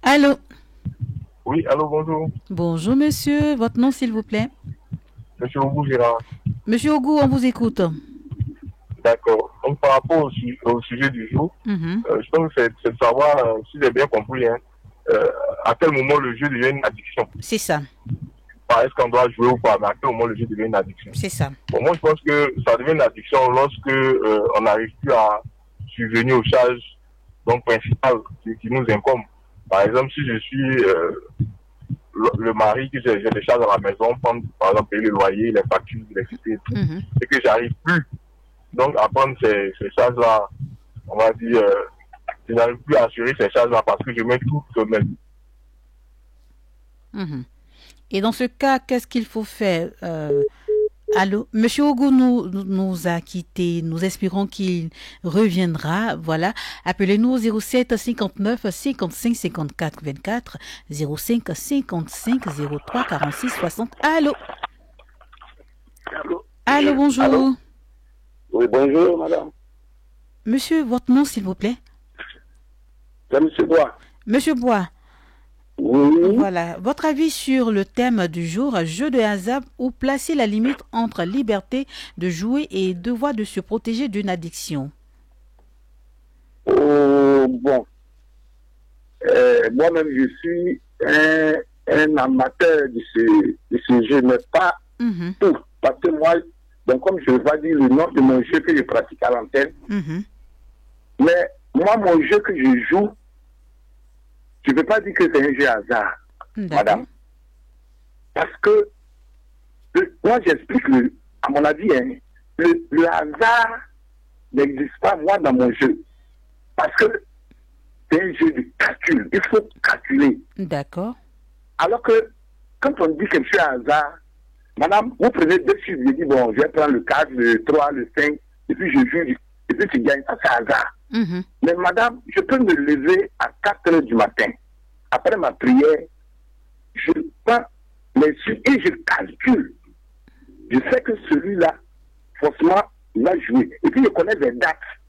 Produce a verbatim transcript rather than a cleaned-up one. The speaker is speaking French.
Allô? Oui, allô, bonjour. Bonjour monsieur, votre nom s'il vous plaît? Monsieur Ogou Gérard. Monsieur Ogou, on vous écoute. D'accord. Donc, par rapport au, su- au sujet du jour, Mhm. euh, je pense que c'est c'est de savoir, euh, si j'ai bien compris, hein, euh, à quel moment le jeu devient une addiction. C'est ça, Pas est-ce qu'on doit jouer ou pas, mais à quel moment le jeu devient une addiction. c'est ça. Bon, moi, je pense que ça devient une addiction lorsque euh, on n'arrive plus à subvenir aux charges donc, principales qui, qui nous incombent. Par exemple, si je suis euh, le, le mari, que j'ai j'ai des charges à la maison, prendre, par exemple, payer le loyer, les factures, l'électricité et tout, Mhm. et que j'arrive plus donc à prendre ces, ces charges-là, on va dire, euh, je n'arrive plus à assurer ces charges-là parce que je mets tout sur mes... Mhm. Et dans ce cas, qu'est-ce qu'il faut faire? Euh, Allô, Monsieur Ogou nous, nous a quittés. Nous espérons qu'il reviendra. Voilà. Appelez-nous au zéro sept cinquante-neuf cinquante-cinq cinquante-quatre vingt-quatre, zéro cinq cinquante-cinq zéro trois quarante-six soixante. Allô? Allô? Allô, Allô? bonjour. Oui, bonjour, madame. Monsieur, votre nom s'il vous plaît? C'est monsieur Bois. Monsieur Bois. Oui. Voilà. Votre avis sur le thème du jour, jeu de hasard, ou placer la limite entre liberté de jouer et devoir de se protéger d'une addiction? Oh, bon. Euh, moi-même, je suis un, un amateur de ce, de ce jeu, mais pas Mhm, tout. Parce que moi, donc comme je vais dire le nom de mon jeu que je pratique à l'antenne, mhm. mais moi, mon jeu que je joue, je ne peux pas dire que c'est un jeu hasard, D'accord. madame. Parce que, le- moi, j'explique, le, à mon avis, hein, le, le hasard n'existe pas, moi, dans mon jeu. Parce que c'est un jeu de calcul. Il faut calculer. D'accord. Alors que, quand on dit que c'est un hasard, madame, vous prenez deux chiffres, je dis, bon, je vais prendre le quatre, le trois, le cinq, et puis je joue, et puis tu gagnes. Ça, c'est hasard. Mhm, Mais madame, je peux me lever à quatre heures du matin. Après ma prière, je prends les chiffres et je calcule. Je sais que celui-là, forcément, il va jouer. Et puis je connais des dates.